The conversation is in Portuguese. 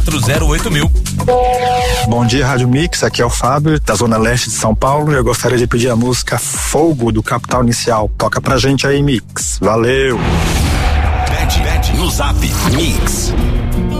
08000. Bom dia, Rádio Mix, aqui é o Fábio, da Zona Leste de São Paulo, e eu gostaria de pedir a música Fogo, do Capital Inicial. Toca pra gente aí, Mix. Valeu! Bet no Zap Mix